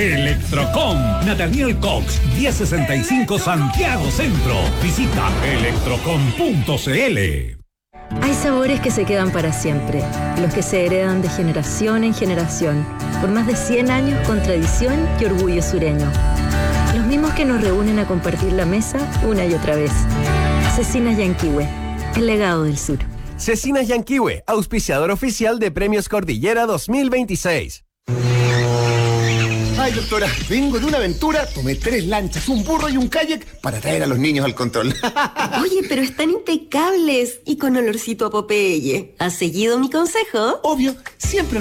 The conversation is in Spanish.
Electrocom, Nathaniel Cox, 1065 Santiago Centro. Visita electrocom.cl. Hay sabores que se quedan para siempre, los que se heredan de generación en generación, por más de 100 años con tradición y orgullo sureño. Los mismos que nos reúnen a compartir la mesa una y otra vez. Cecinas Yanquihue, el legado del sur. Cecinas Yanquihue, auspiciador oficial de Premios Cordillera 2026. Ay, doctora, vengo de una aventura, tomé 3 lanchas, un burro y un kayak para traer a los niños al control. Oye, pero están impecables y con olorcito a Popeye. ¿Has seguido mi consejo? Obvio, siempre